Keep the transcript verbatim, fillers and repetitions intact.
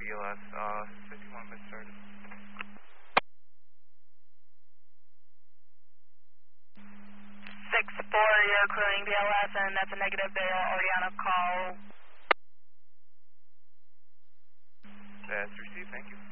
L S, uh, fifty-one mid-started. six four, you're crewing B L S, and that's a negative. They are already on a call. That's received, thank you.